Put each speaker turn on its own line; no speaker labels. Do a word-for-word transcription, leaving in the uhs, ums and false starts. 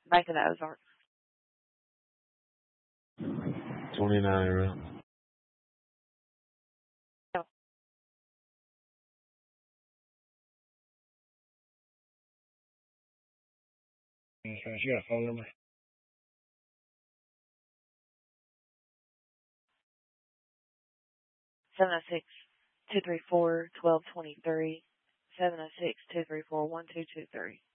Bank of the Ozarks.
twenty-nine around.
No.
She got a phone number.
seven oh six, two three four, one two two three. seven oh six, two three four, one two two three.